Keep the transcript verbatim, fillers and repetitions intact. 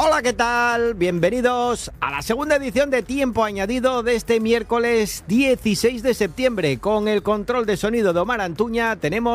Hola, ¿qué tal? Bienvenidos a la segunda edición de Tiempo Añadido de este miércoles dieciséis de septiembre. Con el control de sonido de Omar Antuña tenemos